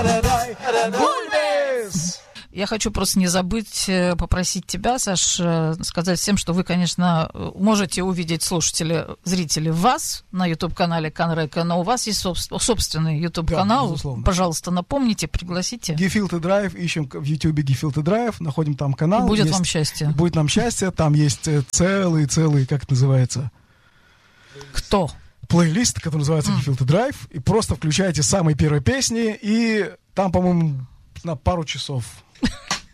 Гульбис! Я хочу просто не забыть попросить тебя, Саш, сказать всем, что вы, конечно, можете увидеть, слушатели, зрители, вас на YouTube-канале Канрека, но у вас есть собственный YouTube-канал. Да, пожалуйста, напомните, пригласите. Gefilte Drive, ищем в YouTube Gefilte Drive, находим там канал. И будет вам счастье. Будет нам счастье, там есть целый, как это называется? Кто? Плейлист, который называется Gefilte Drive, и просто включаете самые первые песни, и там, по-моему, на пару часов